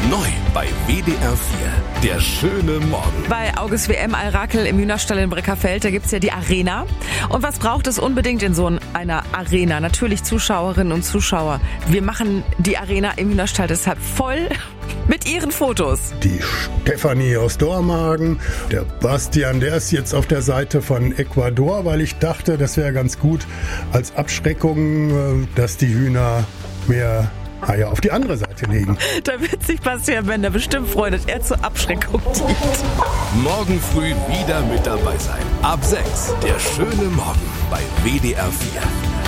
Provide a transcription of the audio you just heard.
Neu bei WDR 4. Der schöne Morgen. Bei August WM Al-Rakel im Hühnerstall in Breckerfeld, da gibt's ja die Arena. Und was braucht es unbedingt in so einer Arena? Natürlich Zuschauerinnen und Zuschauer. Wir machen die Arena im Hühnerstall deshalb voll mit ihren Fotos. Die Stefanie aus Dormagen, der Bastian, der ist jetzt auf der Seite von Ecuador, weil ich dachte, das wäre ganz gut als Abschreckung, dass die Hühner mehr Eier auf die andere Seite legen. Da wird sich Bastian Bender bestimmt freuen, dass er zur Abschreckung dient. Morgen früh wieder mit dabei sein. Ab 6. Der schöne Morgen bei WDR 4.